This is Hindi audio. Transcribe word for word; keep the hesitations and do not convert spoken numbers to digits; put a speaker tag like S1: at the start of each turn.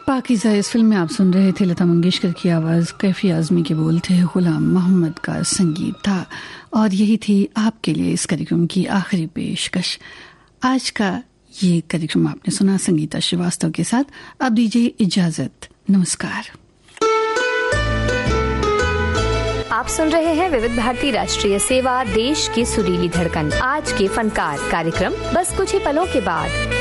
S1: पाकीज़ा इस फिल्म में आप सुन रहे थे लता मंगेशकर की आवाज़, कैफी आज़मी के बोल थे, गुलाम मोहम्मद का संगीत था और यही थी आपके लिए इस कार्यक्रम की आखिरी पेशकश। आज का ये कार्यक्रम आपने सुना संगीता श्रीवास्तव के साथ। अब दीजिए इजाजत, नमस्कार।
S2: आप सुन रहे हैं विविध भारती राष्ट्रीय सेवा, देश की सुरीली धड़कन। आज के फनकार कार्यक्रम बस कुछ ही पलों के बाद।